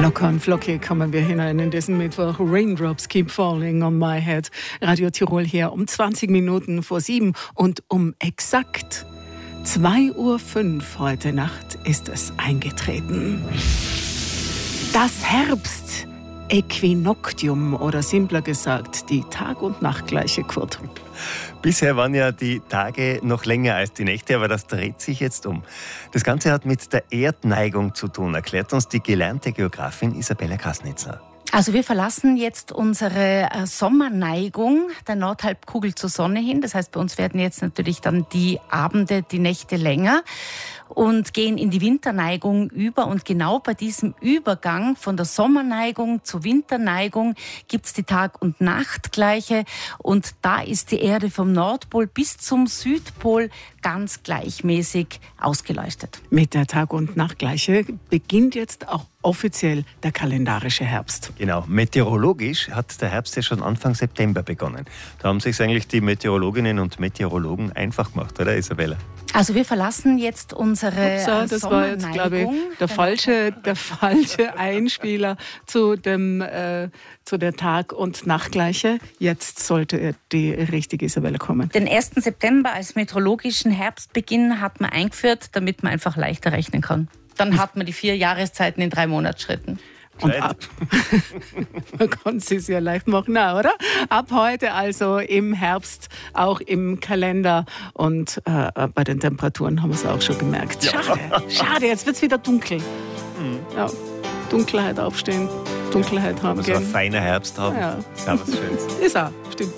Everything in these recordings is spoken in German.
Locker und flockig kommen wir hinein in diesen Mittwoch. Raindrops keep falling on my head. Radio Tirol hier um 20 Minuten vor 7 und um exakt 2:05 Uhr heute Nacht ist es eingetreten. Das Herbstäquinoktium oder simpler gesagt die Tag- und Nachtgleiche, Kurt. Bisher waren ja die Tage noch länger als die Nächte, aber das dreht sich jetzt um. Das Ganze hat mit der Erdneigung zu tun, erklärt uns die gelernte Geografin Isabella Krasnitzer. Also wir verlassen jetzt unsere Sommerneigung der Nordhalbkugel zur Sonne hin. Das heißt, bei uns werden jetzt natürlich dann die Abende, die Nächte länger und gehen in die Winterneigung über. Und genau bei diesem Übergang von der Sommerneigung zur Winterneigung gibt es die Tag- und Nachtgleiche. Und da ist die Erde vom Nordpol bis zum Südpol ganz gleichmäßig ausgeleuchtet. Mit der Tag- und Nachtgleiche beginnt jetzt auch offiziell der kalendarische Herbst. Genau, meteorologisch hat der Herbst ja schon Anfang September begonnen. Da haben sich eigentlich die Meteorologinnen und Meteorologen einfach gemacht, oder Isabella? Also wir verlassen jetzt unsere das war jetzt, glaube ich, der falsche Einspieler zu der Tag- und Nachtgleiche. Jetzt sollte die richtige Isabella kommen. Den 1. September als meteorologischen Herbstbeginn hat man eingeführt, damit man einfach leichter rechnen kann. Dann hat man die 4 Jahreszeiten in 3 Monatsschritten. Und man kann es sich ja leicht machen, oder? Ab heute also im Herbst, auch im Kalender und bei den Temperaturen haben wir es auch schon gemerkt. Ja. Schade, jetzt wird es wieder dunkel. Ja, Dunkelheit aufstehen, Dunkelheit haben So ein gehen. feiner Herbst haben, Ja. ist auch was Schönes. Ist auch, stimmt.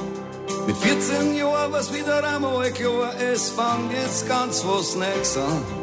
Mit 14 Jahren war's wieder einmal klar, es fängt jetzt ganz was Neues an.